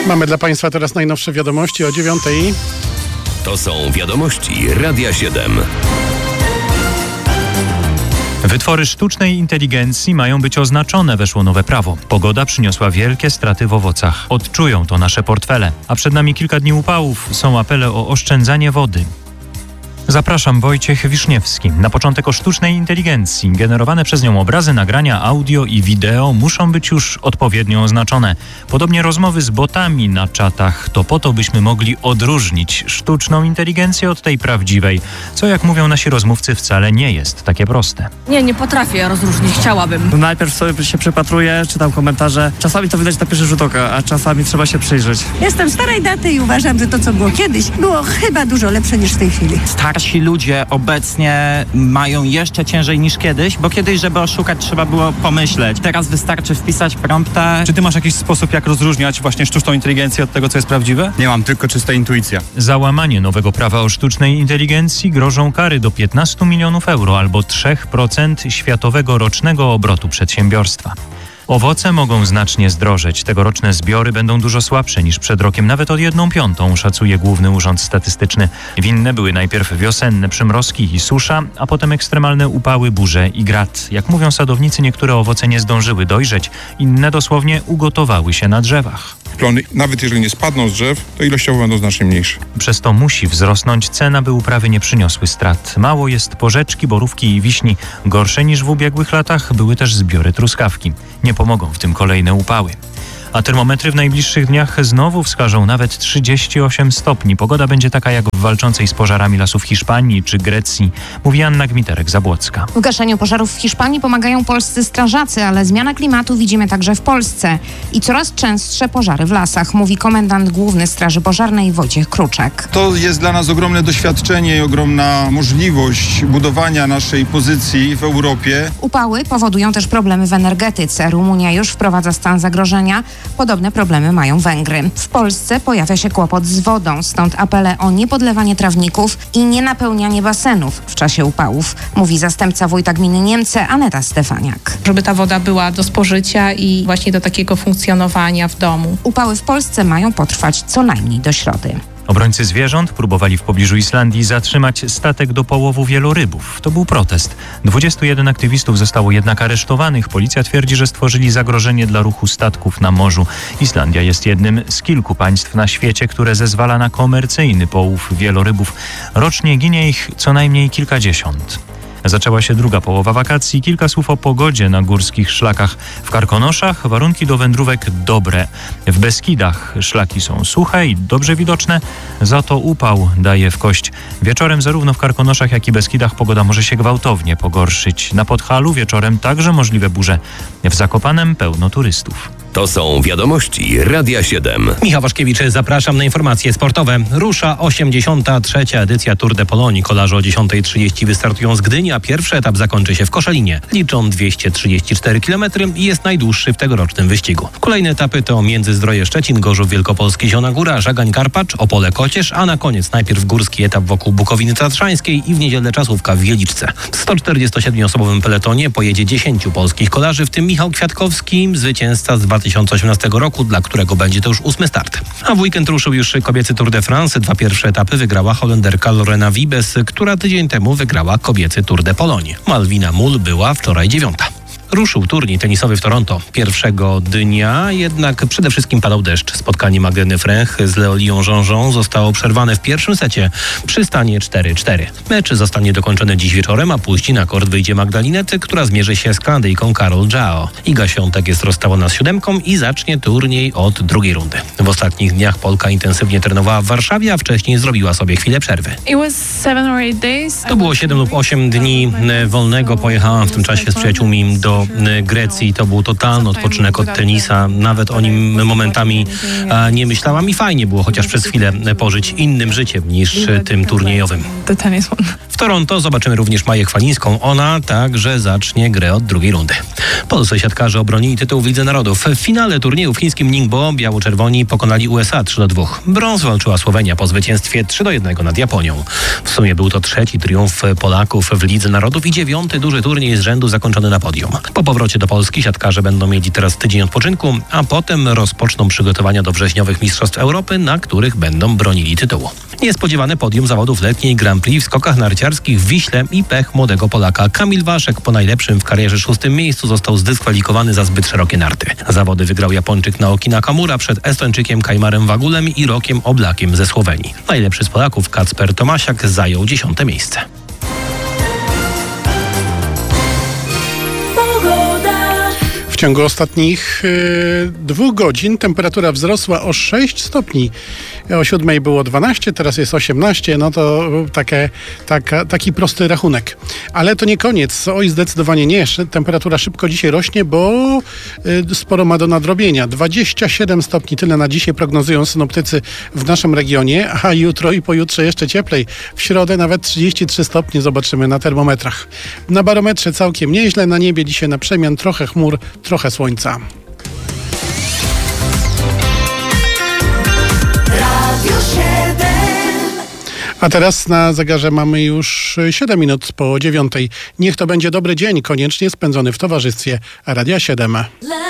Mamy dla Państwa teraz najnowsze wiadomości o 9:00. To są wiadomości Radia 7. Wytwory sztucznej inteligencji mają być oznaczone, weszło nowe prawo. Pogoda przyniosła wielkie straty w owocach. Odczują to nasze portfele. A przed nami kilka dni upałów. Są apele o oszczędzanie wody. Zapraszam, Wojciech Wiszniewski. Na początek o sztucznej inteligencji. Generowane przez nią obrazy, nagrania, audio i wideo muszą być już odpowiednio oznaczone. Podobnie rozmowy z botami na czatach. To po to, byśmy mogli odróżnić sztuczną inteligencję od tej prawdziwej. Co, jak mówią nasi rozmówcy, wcale nie jest takie proste. Nie potrafię rozróżnić, chciałabym. Najpierw sobie się przypatruję, czytam komentarze. Czasami to widać na pierwszy rzut oka, a czasami trzeba się przyjrzeć. Jestem starej daty i uważam, że to, co było kiedyś, było chyba dużo lepsze niż w tej chwili. Starsi ludzie obecnie mają jeszcze ciężej niż kiedyś, bo kiedyś, żeby oszukać, trzeba było pomyśleć. Teraz wystarczy wpisać prompta. Czy ty masz jakiś sposób, jak rozróżniać właśnie sztuczną inteligencję od tego, co jest prawdziwe? Nie mam, tylko czysta intuicja. Za łamanie nowego prawa o sztucznej inteligencji grożą kary do 15 milionów euro albo 3% światowego rocznego obrotu przedsiębiorstwa. Owoce mogą znacznie zdrożeć. Tegoroczne zbiory będą dużo słabsze niż przed rokiem, nawet o 1/5, szacuje Główny Urząd Statystyczny. Winne były najpierw wiosenne przymrozki i susza, a potem ekstremalne upały, burze i grad. Jak mówią sadownicy, niektóre owoce nie zdążyły dojrzeć, inne dosłownie ugotowały się na drzewach. Plony, nawet jeżeli nie spadną z drzew, to ilościowo będą znacznie mniejsze. Przez to musi wzrosnąć cena, by uprawy nie przyniosły strat. Mało jest porzeczki, borówki i wiśni. Gorsze niż w ubiegłych latach były też zbiory truskawki. Nie pomogą w tym kolejne upały. A termometry w najbliższych dniach znowu wskażą nawet 38 stopni. Pogoda będzie taka jak w walczącej z pożarami lasów Hiszpanii czy Grecji, mówi Anna Gmiterek-Zabłocka. W gaszeniu pożarów w Hiszpanii pomagają polscy strażacy, ale zmiana klimatu widzimy także w Polsce. I coraz częstsze pożary w lasach, mówi komendant główny Straży Pożarnej Wojciech Kruczek. To jest dla nas ogromne doświadczenie i ogromna możliwość budowania naszej pozycji w Europie. Upały powodują też problemy w energetyce. Rumunia już wprowadza stan zagrożenia. Podobne problemy mają Węgry. W Polsce pojawia się kłopot z wodą, stąd apele o niepodlewanie trawników i nienapełnianie basenów w czasie upałów, mówi zastępca wójta gminy Niemce Aneta Stefaniak. Żeby ta woda była do spożycia i właśnie do takiego funkcjonowania w domu. Upały w Polsce mają potrwać co najmniej do środy. Obrońcy zwierząt próbowali w pobliżu Islandii zatrzymać statek do połowu wielorybów. To był protest. 21 aktywistów zostało jednak aresztowanych. Policja twierdzi, że stworzyli zagrożenie dla ruchu statków na morzu. Islandia jest jednym z kilku państw na świecie, które zezwala na komercyjny połów wielorybów. Rocznie ginie ich co najmniej kilkadziesiąt. Zaczęła się druga połowa wakacji. Kilka słów o pogodzie na górskich szlakach. W Karkonoszach warunki do wędrówek dobre. W Beskidach szlaki są suche i dobrze widoczne, za to upał daje w kość. Wieczorem zarówno w Karkonoszach, jak i Beskidach pogoda może się gwałtownie pogorszyć. Na Podhalu wieczorem także możliwe burze. W Zakopanem pełno turystów. To są wiadomości Radia 7. Michał Waszkiewicz, zapraszam na informacje sportowe. Rusza 83. edycja Tour de Pologne. Kolarze o 10:30 wystartują z Gdyni, a pierwszy etap zakończy się w Koszalinie. Liczą 234 km i jest najdłuższy w tegorocznym wyścigu. Kolejne etapy to Międzyzdroje Szczecin, Gorzów Wielkopolski, Zielona Góra, Żagań Karpacz, Opole Kocież, a na koniec najpierw górski etap wokół Bukowiny Tatrzańskiej i w niedzielę czasówka w Wieliczce. W 147-osobowym peletonie pojedzie 10 polskich kolarzy, w tym Michał Kwiatkowski, zwycięzca z 2018 roku, dla którego będzie to już 8. start. A w weekend ruszył już kobiecy Tour de France. 2 pierwsze etapy wygrała Holenderka Lorena Wiebes, która tydzień temu wygrała kobiecy Tour de Pologne. Malwina Mull była wczoraj 9. Ruszył turniej tenisowy w Toronto. Pierwszego dnia jednak przede wszystkim padał deszcz. Spotkanie Magdaleny Fręch z Leolią Jean-Jean zostało przerwane w pierwszym secie przy stanie 4-4. Mecz zostanie dokończony dziś wieczorem, a później na kort wyjdzie Magdalinety, która zmierzy się z Kanadyjką Carol Zhao. Iga Świątek jest rozstawiona z 7 i zacznie turniej od drugiej rundy. W ostatnich dniach Polka intensywnie trenowała w Warszawie, a wcześniej zrobiła sobie chwilę przerwy. To było 7 lub 8 dni wolnego. Pojechałam w tym czasie z przyjaciółmi do Grecji. To był totalny odpoczynek od tenisa. Nawet o nim momentami nie myślałam i fajnie było chociaż przez chwilę pożyć innym życiem niż tym turniejowym. W Toronto zobaczymy również Maję Chwalińską. Ona także zacznie grę od drugiej rundy. Polscy siatkarze obronili tytuł w Lidze Narodów. W finale turnieju w chińskim Ningbo biało-czerwoni pokonali USA 3-2. Brąz walczyła Słowenia po zwycięstwie 3-1 nad Japonią. W sumie był to trzeci triumf Polaków w Lidze Narodów i 9. duży turniej z rzędu zakończony na podium. Po powrocie do Polski siatkarze będą mieli teraz tydzień odpoczynku, a potem rozpoczną przygotowania do wrześniowych Mistrzostw Europy, na których będą bronili tytułu. Niespodziewane podium zawodów letniej Grand Prix w skokach narciarskich w Wiśle i pech młodego Polaka. Kamil Waszek po najlepszym w karierze 6. miejscu został zdyskwalifikowany za zbyt szerokie narty. Zawody wygrał Japończyk Naoki Nakamura przed Estończykiem Kajmarem Wagulem i Rokiem Oblakiem ze Słowenii. Najlepszy z Polaków Kacper Tomasiak zajął 10. miejsce. W ciągu ostatnich 2 godzin temperatura wzrosła o 6 stopni. O 7 było 12, teraz jest 18, no to taki prosty rachunek. Ale to nie koniec. Oj, zdecydowanie nie. Temperatura szybko dzisiaj rośnie, bo sporo ma do nadrobienia. 27 stopni, tyle na dzisiaj prognozują synoptycy w naszym regionie, a jutro i pojutrze jeszcze cieplej. W środę nawet 33 stopnie zobaczymy na termometrach. Na barometrze całkiem nieźle, na niebie dzisiaj na przemian trochę chmur, trochę słońca. A teraz na zegarze mamy już 7 minut po 9. Niech to będzie dobry dzień, koniecznie spędzony w towarzystwie Radia 7.